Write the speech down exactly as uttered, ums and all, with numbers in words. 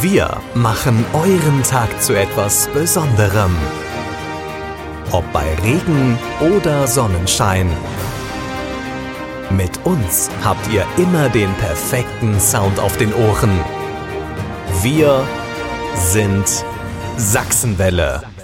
Wir machen euren Tag zu etwas Besonderem. Ob bei Regen oder Sonnenschein. Mit uns habt ihr immer den perfekten Sound auf den Ohren. Wir sind Sachsenwelle.